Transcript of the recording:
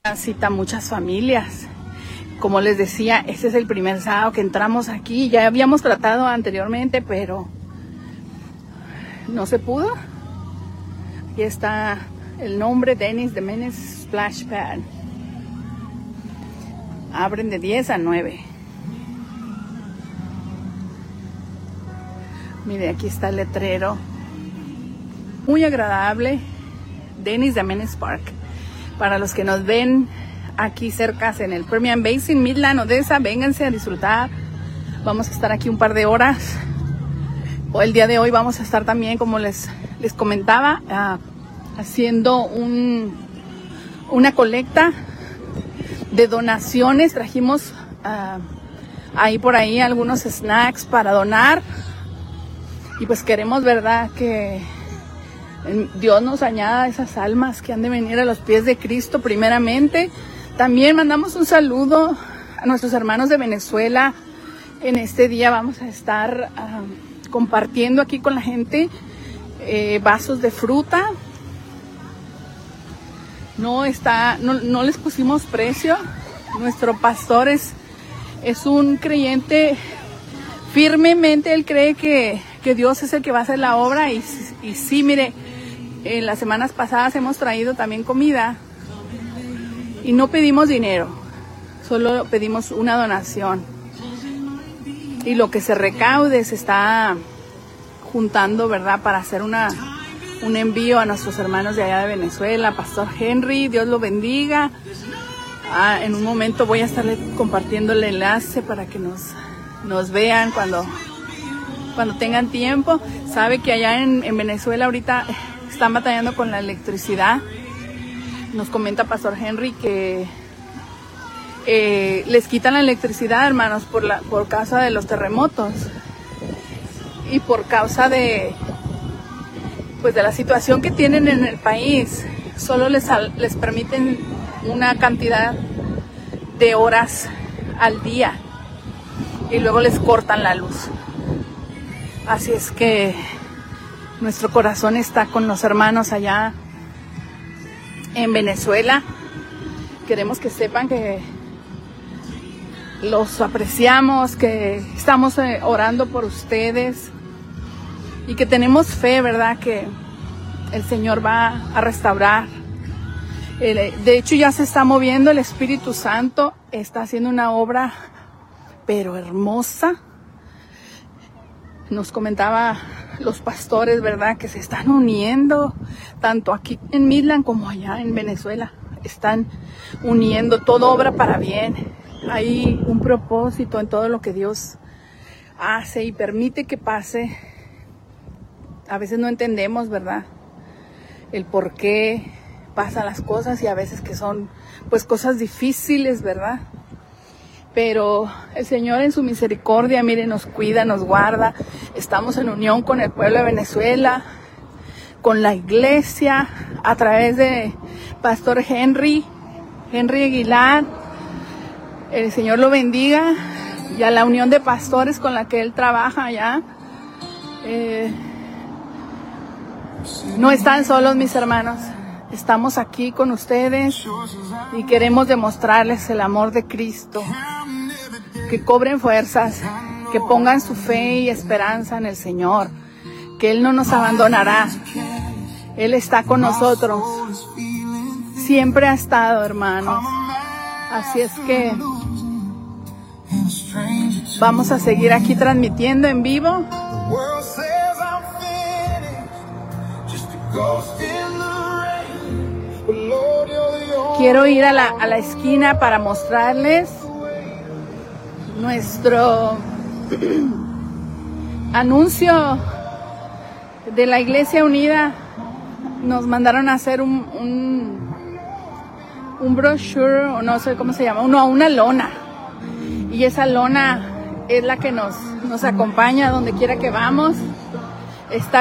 cita muchas familias. Como les decía, este es el primer sábado que entramos aquí. Ya habíamos tratado anteriormente, pero no se pudo. Aquí está el nombre, Denny's de Menace Splash Pad. Abren de 10 a 9. Mire, aquí está el letrero. Muy agradable. Denny's de Menace Park. Para los que nos ven aquí cerca en el Permian Basin, Midland, Odessa, vénganse a disfrutar. Vamos a estar aquí un par de horas. El día de hoy vamos a estar también, como les comentaba, haciendo una colecta de donaciones. Trajimos por ahí algunos snacks para donar. Y pues queremos, ¿verdad?, que Dios nos añada esas almas que han de venir a los pies de Cristo primeramente. También mandamos un saludo a nuestros hermanos de Venezuela. En este día vamos a estar compartiendo aquí con la gente vasos de fruta. No les pusimos precio. Nuestro pastor es un creyente firmemente. Él cree que Dios es el que va a hacer la obra. Y sí, mire, en las semanas pasadas hemos traído también comida. Y no pedimos dinero, solo pedimos una donación. Y lo que se recaude se está juntando, ¿verdad?, para hacer un envío a nuestros hermanos de allá de Venezuela. Pastor Henry, Dios lo bendiga. En un momento voy a estarle compartiendo el enlace para que nos vean cuando tengan tiempo. Sabe que allá en Venezuela ahorita están batallando con la electricidad. Nos comenta Pastor Henry que les quitan la electricidad, hermanos, por causa de los terremotos y por causa de la situación que tienen en el país. Solo les permiten una cantidad de horas al día y luego les cortan la luz. Así es que nuestro corazón está con los hermanos allá en Venezuela. Queremos que sepan que los apreciamos, que estamos orando por ustedes y que tenemos fe, ¿verdad?, que el Señor va a restaurar. De hecho, ya se está moviendo el Espíritu Santo, está haciendo una obra, pero hermosa. Nos comentaba los pastores, ¿verdad?, que se están uniendo, tanto aquí en Midland como allá en Venezuela. Están uniendo, todo obra para bien. Hay un propósito en todo lo que Dios hace y permite que pase. A veces no entendemos, ¿verdad?, el por qué pasan las cosas, y a veces que son pues cosas difíciles, ¿verdad? Pero el Señor en su misericordia, mire, nos cuida, nos guarda. Estamos en unión con el pueblo de Venezuela, con la iglesia, a través de Pastor Henry Aguilar. El Señor lo bendiga, y a la unión de pastores con la que él trabaja allá. No están solos, mis hermanos. Estamos aquí con ustedes y queremos demostrarles el amor de Cristo. Que cobren fuerzas, que pongan su fe y esperanza en el Señor, que Él no nos abandonará. Él está con nosotros. Siempre ha estado, hermanos. Así es que vamos a seguir aquí transmitiendo en vivo. Quiero ir a la esquina para mostrarles nuestro anuncio de la Iglesia Unida. Nos mandaron a hacer un brochure, o no sé cómo se llama, una lona. Y esa lona es la que nos acompaña donde quiera que vamos. Está